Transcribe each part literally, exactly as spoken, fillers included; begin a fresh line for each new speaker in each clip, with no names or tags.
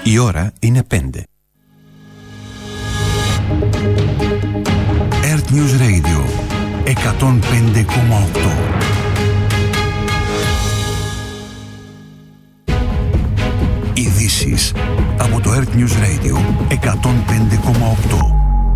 Η ώρα είναι πέντε. Earth News Radio εκατόν πέντε κόμμα οκτώ. Ειδήσεις από το Earth News Radio εκατόν πέντε κόμμα οκτώ.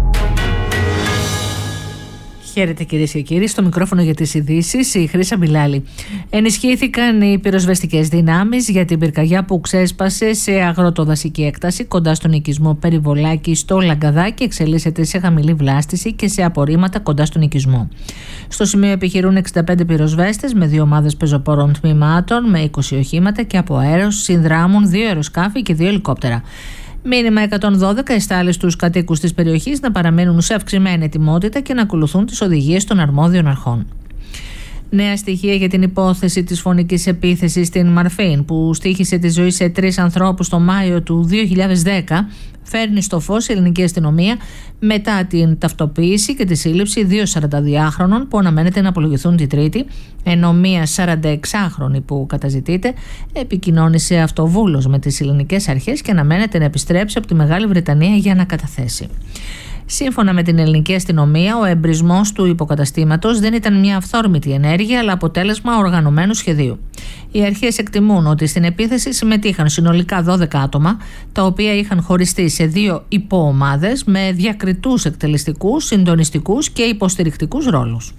Χαίρετε κυρίες και κύριοι, στο μικρόφωνο για τις ειδήσεις η Χρύσα Μπιλάλη. Ενισχύθηκαν οι πυροσβεστικές δυνάμεις για την πυρκαγιά που ξέσπασε σε αγροτοδασική έκταση κοντά στον οικισμό Περιβολάκη στο Λαγκαδά και εξελίσσεται σε χαμηλή βλάστηση και σε απορρίμματα κοντά στον οικισμό. Στο σημείο επιχειρούν εξήντα πέντε πυροσβέστες με δύο ομάδες πεζοπόρων τμήματων με είκοσι οχήματα και από αέρος συνδράμουν δύο αεροσκάφη και δύο ελικόπτερα. Μήνυμα εκατόν δώδεκα εστάλει στους κατοίκους της περιοχής να παραμένουν σε αυξημένη ετοιμότητα και να ακολουθούν τις οδηγίες των αρμόδιων αρχών. Νέα στοιχεία για την υπόθεση της φωνικής επίθεσης στην Μαρφίν που στοίχησε τη ζωή σε τρεις ανθρώπους το Μάιο του δύο χιλιάδες δέκα φέρνει στο φως η ελληνική αστυνομία μετά την ταυτοποίηση και τη σύλληψη δύο σαρανταδυάχρονων που αναμένεται να απολογηθούν τη Τρίτη, ενώ μία σαρανταεξάχρονη που καταζητείται επικοινώνησε αυτοβούλος με τις ελληνικές αρχές και αναμένεται να επιστρέψει από τη Μεγάλη Βρετανία για να καταθέσει. Σύμφωνα με την ελληνική αστυνομία, ο εμπρισμός του υποκαταστήματος δεν ήταν μια αυθόρμητη ενέργεια, αλλά αποτέλεσμα οργανωμένου σχεδίου. Οι αρχές εκτιμούν ότι στην επίθεση συμμετείχαν συνολικά δώδεκα άτομα, τα οποία είχαν χωριστεί σε δύο υποομάδες με διακριτούς εκτελεστικούς, συντονιστικούς και υποστηρικτικούς ρόλους.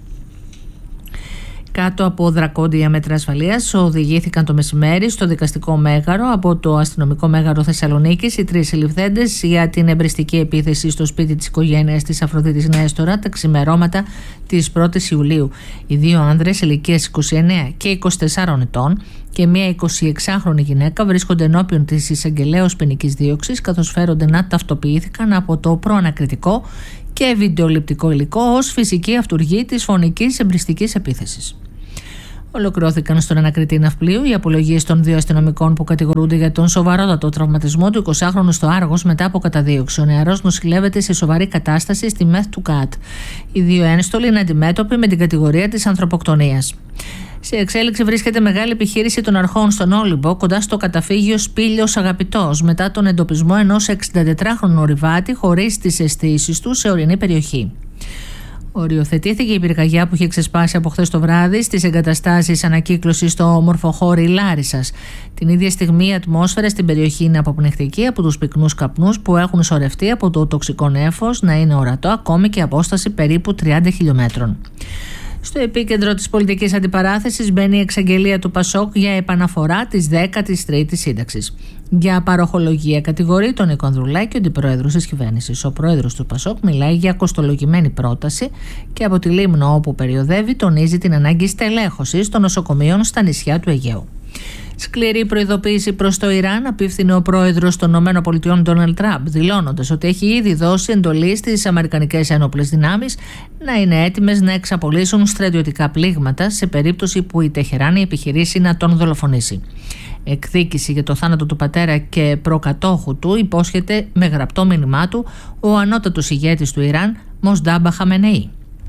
Κάτω από δρακόντια μέτρα ασφαλείας οδηγήθηκαν το μεσημέρι στο δικαστικό μέγαρο από το αστυνομικό μέγαρο Θεσσαλονίκης οι τρεις συλληφθέντες για την εμπριστική επίθεση στο σπίτι της οικογένειας της Αφροδίτης Νέστορα τα ξημερώματα της πρώτης Ιουλίου. Οι δύο άνδρες ηλικίας είκοσι εννέα και είκοσι τεσσάρων ετών και μια εικοσιεξάχρονη γυναίκα βρίσκονται ενώπιον της εισαγγελέως ποινικής δίωξης, καθώς φέρονται να ταυτοποιήθηκαν από το προανακριτικό και βιντεοληπτικό υλικό ως φυσική αυτουργή της φωνικής εμπριστικής επίθεσης. Ολοκληρώθηκαν στον ανακριτή ναυπλίου οι απολογίες των δύο αστυνομικών που κατηγορούνται για τον σοβαρότατο τραυματισμό του εικοσάχρονου στο Άργος μετά από καταδίωξη. Ο νεαρός νοσηλεύεται σε σοβαρή κατάσταση στη ΜΕΘ του ΚΑΤ. Οι δύο ένστολοι είναι αντιμέτωποι με την κατηγορία της ανθρωποκτονίας. Σε εξέλιξη βρίσκεται μεγάλη επιχείρηση των αρχών στον Όλυμπο, κοντά στο καταφύγιο Σπήλιος Αγαπητός, μετά τον εντοπισμό ενός εξηντατετράχρονου ορειβάτη χωρίς τις αισθήσεις του σε ορεινή περιοχή. Οριοθετήθηκε η πυρκαγιά που είχε ξεσπάσει από χθες το βράδυ στις εγκαταστάσεις ανακύκλωσης στο όμορφο χώρι Λάρισσας. Την ίδια στιγμή η ατμόσφαιρα στην περιοχή είναι αποπνιχτική από τους πυκνούς καπνούς που έχουν σωρευτεί από το τοξικό νέφος να είναι ορατό ακόμη και απόσταση περίπου τριάντα χιλιόμετρων. Στο επίκεντρο της πολιτικής αντιπαράθεσης μπαίνει η εξαγγελία του Πασόκ για επαναφορά της δέκατης τρίτης σύνταξης. Για παροχολογία κατηγορεί τον Νίκο Ανδρουλάκη, αντιπρόεδρος της κυβέρνησης. Ο πρόεδρος του Πασόκ μιλάει για κοστολογημένη πρόταση και από τη Λίμνο, όπου περιοδεύει, τονίζει την ανάγκη στελέχωσης των νοσοκομείων στα νησιά του Αιγαίου. Σκληρή προειδοποίηση προς το Ιράν απίφθινε ο πρόεδρος των ΗΠΑ Ντόναλντ Τραμπ, δηλώνοντας ότι έχει ήδη δώσει εντολή στις αμερικανικές ένοπλες δυνάμεις να είναι έτοιμες να εξαπολύσουν στρατιωτικά πλήγματα σε περίπτωση που η Τεχεράνη επιχειρήσει να τον δολοφονήσει. Εκδίκηση για το θάνατο του πατέρα και προκατόχου του υπόσχεται με γραπτό μήνυμά του ο ανώτατος ηγέτης του Ιράν, Μοσντάμπα Χαμενεή.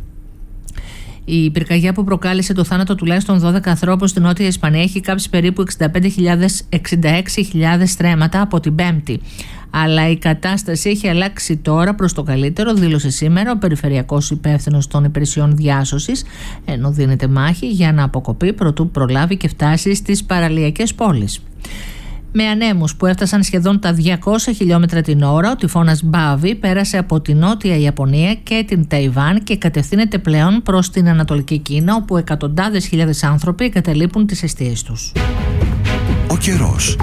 Η πυρκαγιά που προκάλεσε το θάνατο τουλάχιστον δώδεκα ανθρώπων στην Νότια Ισπανία έχει κάψει περίπου εξήντα έξι χιλιάδες στρέμματα από την Πέμπτη. Αλλά η κατάσταση έχει αλλάξει τώρα προς το καλύτερο, δήλωσε σήμερα ο περιφερειακός υπεύθυνος των υπηρεσιών διάσωσης, ενώ δίνεται μάχη για να αποκοπεί προτού προλάβει και φτάσει στις παραλιακές πόλεις. Με ανέμους που έφτασαν σχεδόν τα διακόσια χιλιόμετρα την ώρα, ο τυφώνας Μπάβι πέρασε από την Νότια Ιαπωνία και την Ταϊβάν και κατευθύνεται πλέον προς την Ανατολική Κίνα, όπου εκατοντάδες χιλιάδες άνθρωποι εγκαταλείπουν τις εστίες τους.
Ο καιρός.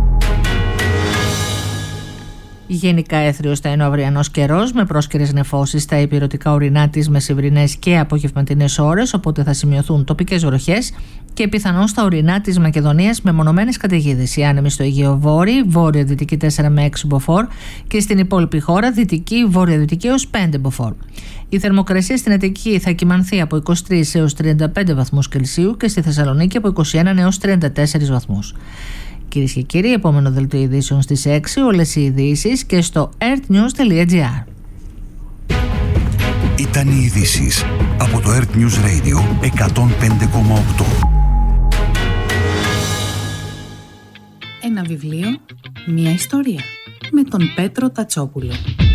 Γενικά έθριος θα είναι ο αυριανός καιρός με πρόσκαιρες νεφώσεις στα ηπειρωτικά ορεινά τις μεσημβρινές και απογευματινές ώρες, οπότε θα σημειωθούν τοπικές βροχές και πιθανώς στα ορεινά της Μακεδονίας με μονομένες καταιγίδες. Οι άνεμοι στο Αιγαίο Βόρειο, βόρειο-δυτική τέσσερα με έξι μποφόρ και στην υπόλοιπη χώρα δυτική, βόρειο-δυτική έως πέντε μποφόρ. Η θερμοκρασία στην Αττική θα κυμανθεί από είκοσι τρεις έως τριάντα πέντε βαθμούς Κελσίου και στη Θεσσαλονίκη από είκοσι ένα έως τριάντα τέσσερις βαθμούς. Κυρίες και κύριοι, επόμενο δελτίο ειδήσεων στις έξι, όλες οι ειδήσεις και στο earthnews τελεία gr.
Ήταν οι ειδήσεις από το Earth News Radio εκατόν πέντε κόμμα οκτώ.
Ένα βιβλίο, Μια ιστορία με τον Πέτρο Τατσόπουλο.